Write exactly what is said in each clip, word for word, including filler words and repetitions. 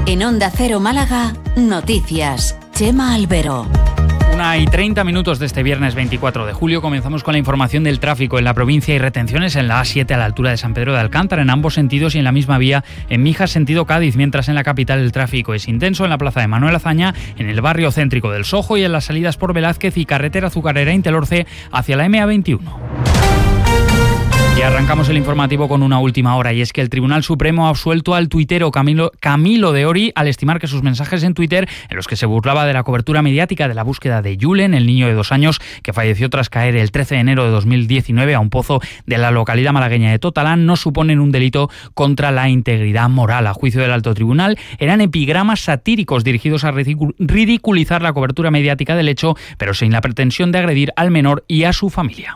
En Onda Cero Málaga, noticias. Chema Albero. Una y treinta minutos de este viernes veinticuatro de julio comenzamos con la información del tráfico en la provincia y retenciones en la A siete a la altura de San Pedro de Alcántara en ambos sentidos y en la misma vía en Mijas sentido Cádiz, mientras en la capital el tráfico es intenso en la plaza de Manuel Azaña, en el barrio céntrico del Sojo y en las salidas por Velázquez y carretera azucarera Intelorce hacia la eme a veintiuno. Y arrancamos el informativo con una última hora, y es que el Tribunal Supremo ha absuelto al tuitero Camilo, Camilo de Ori al estimar que sus mensajes en Twitter, en los que se burlaba de la cobertura mediática de la búsqueda de Julen, el niño de dos años que falleció tras caer el trece de enero de dos mil diecinueve a un pozo de la localidad malagueña de Totalán, no suponen un delito contra la integridad moral. A juicio del alto tribunal, eran epigramas satíricos dirigidos a ridiculizar la cobertura mediática del hecho, pero sin la pretensión de agredir al menor y a su familia.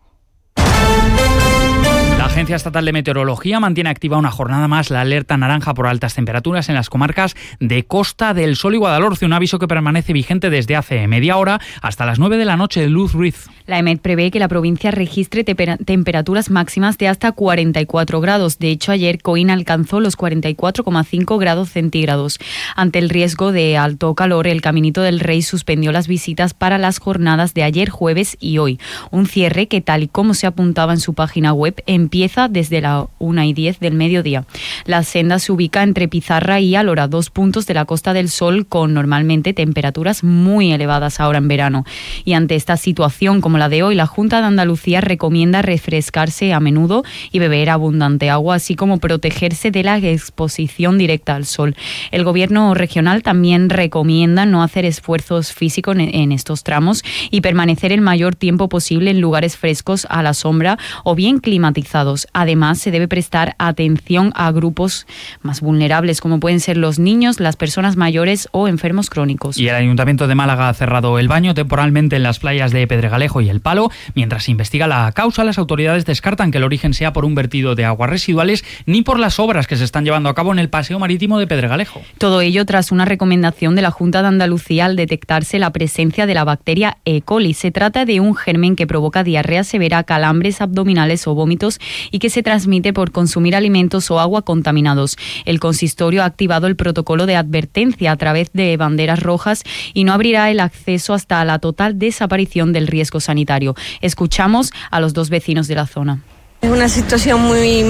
La Agencia Estatal de Meteorología mantiene activa una jornada más la alerta naranja por altas temperaturas en las comarcas de Costa del Sol y Guadalhorce, un aviso que permanece vigente desde hace media hora hasta las nueve de la noche. Luz Ruiz. La EMET prevé que la provincia registre teper- temperaturas máximas de hasta cuarenta y cuatro grados. De hecho, ayer Coín alcanzó los cuarenta y cuatro coma cinco grados centígrados. Ante el riesgo de alto calor, el Caminito del Rey suspendió las visitas para las jornadas de ayer jueves y hoy. Un cierre que, tal y como se apuntaba en su página web, empieza desde la una y diez del mediodía. La senda se ubica entre Pizarra y Álora, dos puntos de la Costa del Sol con normalmente temperaturas muy elevadas ahora en verano. Y ante esta situación, como la de hoy, la Junta de Andalucía recomienda refrescarse a menudo y beber abundante agua, así como protegerse de la exposición directa al sol. El Gobierno regional también recomienda no hacer esfuerzos físicos en estos tramos y permanecer el mayor tiempo posible en lugares frescos a la sombra o bien climatizados. Además, se debe prestar atención a grupos más vulnerables, como pueden ser los niños, las personas mayores o enfermos crónicos. Y el Ayuntamiento de Málaga ha cerrado el baño temporalmente en las playas de Pedregalejo y El Palo. Mientras se investiga la causa, las autoridades descartan que el origen sea por un vertido de aguas residuales ni por las obras que se están llevando a cabo en el paseo marítimo de Pedregalejo. Todo ello tras una recomendación de la Junta de Andalucía al detectarse la presencia de la bacteria E. coli. Se trata de un germen que provoca diarrea severa, calambres abdominales o vómitos y que se transmite por consumir alimentos o agua contaminados. El consistorio ha activado el protocolo de advertencia a través de banderas rojas y no abrirá el acceso hasta la total desaparición del riesgo sanitario. Escuchamos a los dos vecinos de la zona. Es una situación muy